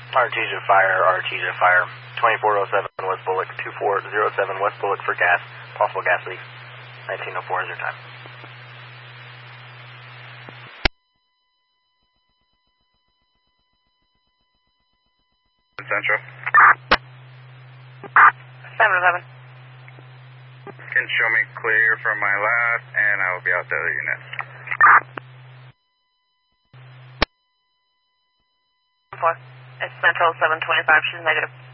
Artesia Fire, 2407 West Bullock, 2407 West Bullock for gas, possible gas leak, 1904 is your time. Central. 711. Can show me clear from my last, and I will be out the other unit. It's Central 725, she's negative.